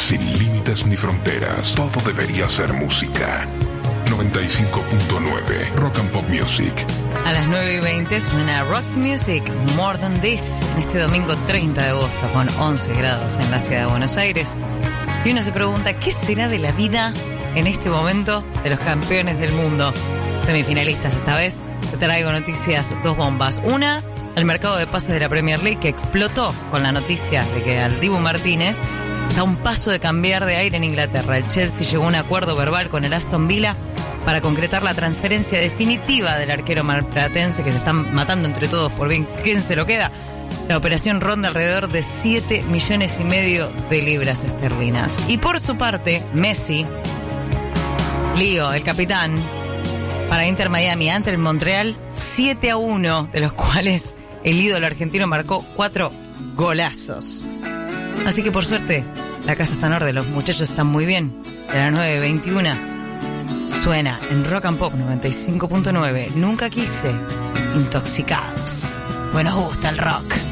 Sin límites ni fronteras, todo debería ser música. 95.9 Rock and Pop Music. A las 9:20 suena Rock's Music, More Than This, en este domingo 30 de agosto, con 11 grados en la ciudad de Buenos Aires. Y uno se pregunta, ¿qué será de la vida en este momento de los campeones del mundo? Semifinalistas esta vez. Te traigo noticias, dos bombas. Una, el mercado de pases de la Premier League, que explotó con la noticia de que al Dibu Martínez está a un paso de cambiar de aire en Inglaterra. El Chelsea llegó a un acuerdo verbal con el Aston Villa para concretar la transferencia definitiva del arquero marplatense, que se están matando entre todos por bien quién se lo queda. La operación ronda alrededor de 7,5 millones de libras esterlinas. Y por su parte, Messi, Lío, el capitán, para Inter Miami ante el Montreal, 7-1, de los cuales el ídolo argentino marcó 4 golazos. Así que por suerte, la casa está en orden, los muchachos están muy bien. A las 9:21 suena en Rock and Pop 95.9. Nunca quise, Intoxicados. Bueno, nos gusta el rock.